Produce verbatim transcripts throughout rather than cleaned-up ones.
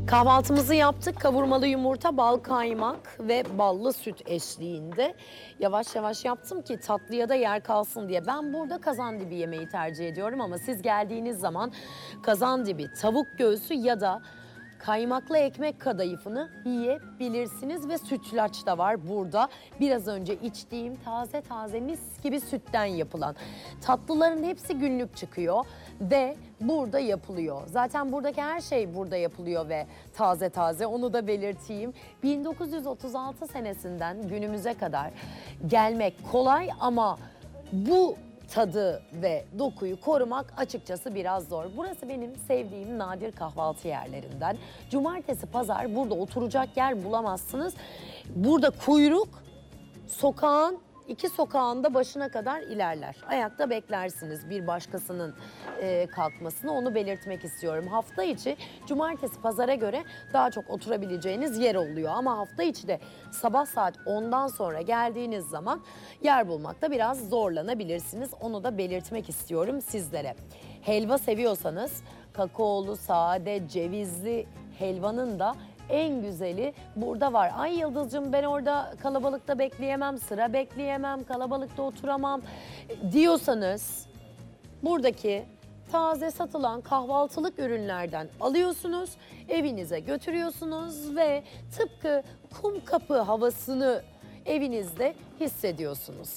Kahvaltımızı yaptık. Kavurmalı yumurta, bal kaymak ve ballı süt eşliğinde. Yavaş yavaş yaptım ki tatlıya da yer kalsın diye. Ben burada kazandibi yemeği tercih ediyorum ama siz geldiğiniz zaman kazandibi, tavuk göğsü ya da kaymaklı ekmek kadayıfını yiyebilirsiniz ve sütlaç da var burada. Biraz önce içtiğim taze taze mis gibi sütten yapılan. Tatlıların hepsi günlük çıkıyor ve burada yapılıyor. Zaten buradaki her şey burada yapılıyor ve taze taze, onu da belirteyim. bin dokuz yüz otuz altı senesinden günümüze kadar gelmek kolay ama bu tadı ve dokuyu korumak açıkçası biraz zor. Burası benim sevdiğim nadir kahvaltı yerlerinden. Cumartesi, pazar burada oturacak yer bulamazsınız. Burada kuyruk sokağın iki sokağında başına kadar ilerler. Ayakta beklersiniz bir başkasının e, kalkmasını, onu belirtmek istiyorum. Hafta içi cumartesi pazara göre daha çok oturabileceğiniz yer oluyor. Ama hafta içi de sabah saat ondan sonra geldiğiniz zaman yer bulmakta biraz zorlanabilirsiniz. Onu da belirtmek istiyorum sizlere. Helva seviyorsanız kakaolu, sade, cevizli helvanın da en güzeli burada var. Ay Yıldız'cığım ben orada kalabalıkta bekleyemem, sıra bekleyemem, kalabalıkta oturamam diyorsanız buradaki taze satılan kahvaltılık ürünlerden alıyorsunuz, evinize götürüyorsunuz ve tıpkı Kumkapı havasını evinizde hissediyorsunuz.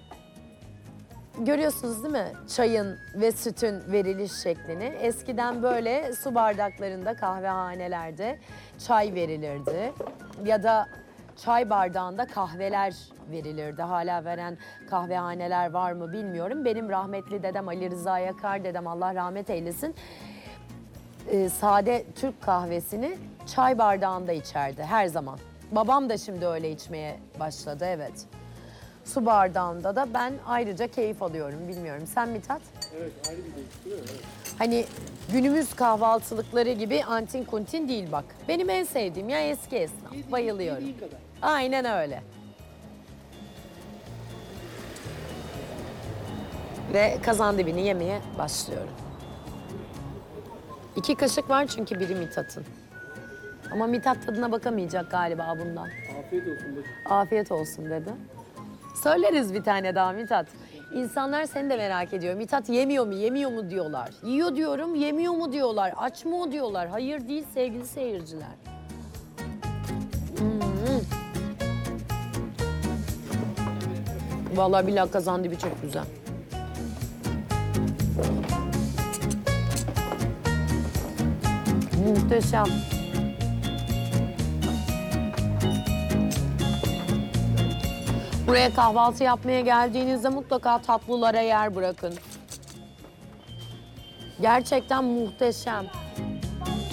Görüyorsunuz değil mi? Çayın ve sütün veriliş şeklini. Eskiden böyle su bardaklarında kahvehanelerde çay verilirdi. Ya da çay bardağında kahveler verilirdi. Hala veren kahvehaneler var mı bilmiyorum. Benim rahmetli dedem Ali Rıza Yakar dedem, Allah rahmet eylesin, e, sade Türk kahvesini çay bardağında içerdi her zaman. Babam da şimdi öyle içmeye başladı, evet. Su bardağında da ben ayrıca keyif alıyorum. Bilmiyorum. Sen Mithat? Evet, ayrı bir değiştiriyor. Evet. Hani günümüz kahvaltılıkları gibi antin kuntin değil bak. Benim en sevdiğim ya eski esnaf. Yediğin- Bayılıyorum. yediğin kadar. Aynen öyle. Ve kazandibini yemeye başlıyorum. İki kaşık var çünkü biri Mithat'ın. Ama Mithat tadına bakamayacak galiba bundan. Afiyet olsun bacım. Afiyet olsun dedi. Söyleriz bir tane daha Mithat. İnsanlar seni de merak ediyor. Mithat yemiyor mu, yemiyor mu diyorlar. Yiyor diyorum, yemiyor mu diyorlar. Aç mı o diyorlar. Hayır değil sevgili seyirciler. Hmm. Vallahi billahi kazandibi çok güzel. Muhteşem. Buraya kahvaltı yapmaya geldiğinizde mutlaka tatlılara yer bırakın. Gerçekten muhteşem.